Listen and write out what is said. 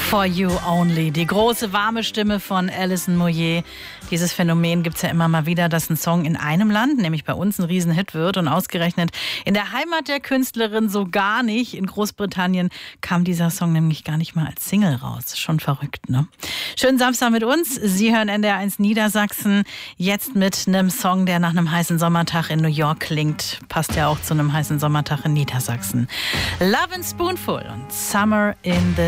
For You Only, die große, warme Stimme von Alison Moyet. Dieses Phänomen gibt es ja immer mal wieder, dass ein Song in einem Land, nämlich bei uns, ein Riesenhit wird und ausgerechnet in der Heimat der Künstlerin so gar nicht. In Großbritannien kam dieser Song nämlich gar nicht mal als Single raus. Schon verrückt, ne? Schönen Samstag mit uns. Sie hören NDR1 Niedersachsen. Jetzt mit einem Song, der nach einem heißen Sommertag in New York klingt. Passt ja auch zu einem heißen Sommertag in Niedersachsen. Love and Spoonful und Summer in the